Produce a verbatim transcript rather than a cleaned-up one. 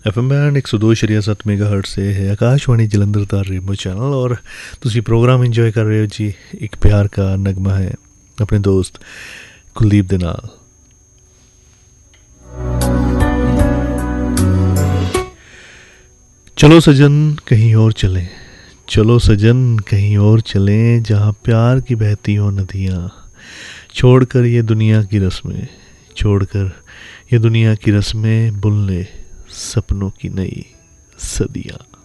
F M band एक सौ दो शरिया सत्त मेगा हर्ट से है आकाशवाणी जलंधर ਦਾ रेनबो चैनल और ਤੁਸੀਂ ਪ੍ਰੋਗਰਾਮ ਇੰਜੋਏ ਕਰ ਰਹੇ ਹੋ ਜੀ। ਇੱਕ ਪਿਆਰ का नगमा है अपने दोस्त कुलदीप ਦੇ ਨਾਲ। चलो सजन कहीं और चलें, चलो सजन कहीं और चलें, जहाँ प्यार की बहती हो नदियाँ, छोड़कर ये दुनिया की रस्में, छोड़कर ये दुनिया की रस्में, बुन ले सपनों की नई सदियाँ।